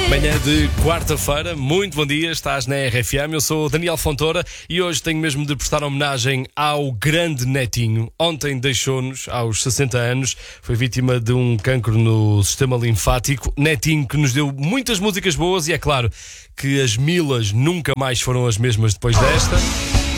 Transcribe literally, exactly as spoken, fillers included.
Manhã de quarta-feira, muito bom dia, estás na R F M, eu sou o Daniel Fontoura e hoje tenho mesmo de prestar homenagem ao grande Netinho. Ontem deixou-nos aos sessenta anos, foi vítima de um cancro no sistema linfático. Netinho que nos deu muitas músicas boas e é claro que as milas nunca mais foram as mesmas depois desta.